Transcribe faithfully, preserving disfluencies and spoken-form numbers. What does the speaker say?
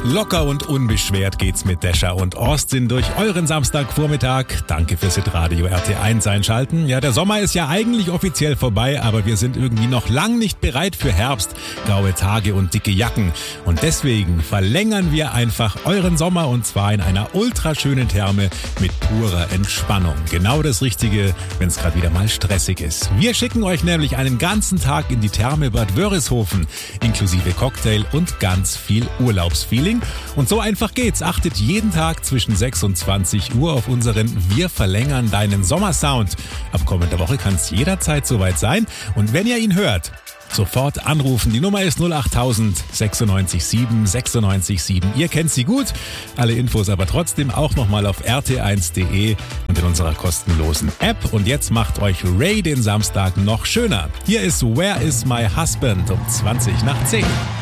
Locker und unbeschwert geht's mit Descha und Austin durch euren Samstagvormittag. Danke fürs Hitradio R T eins einschalten. Ja, der Sommer ist ja eigentlich offiziell vorbei, aber wir sind irgendwie noch lang nicht bereit für Herbst, graue Tage und dicke Jacken. Und deswegen verlängern wir einfach euren Sommer und zwar in einer ultraschönen Therme mit purer Entspannung. Genau das Richtige, wenn es gerade wieder mal stressig ist. Wir schicken euch nämlich einen ganzen Tag in die Therme Bad Wörishofen, inklusive Cocktail und ganz viel Urlaubsfeeling. Und so einfach geht's. Achtet jeden Tag zwischen sechs und zwanzig Uhr auf unseren Wir verlängern deinen Sommersound. Ab kommender Woche kann es jederzeit soweit sein. Und wenn ihr ihn hört, sofort anrufen. Die Nummer ist null achttausend sechsundneunzig sieben sechsundneunzig sieben. Ihr kennt sie gut. Alle Infos aber trotzdem auch nochmal auf r t eins punkt d e und in unserer kostenlosen App. Und jetzt macht euch Ray den Samstag noch schöner. Hier ist Where is my husband um zwanzig nach zehn.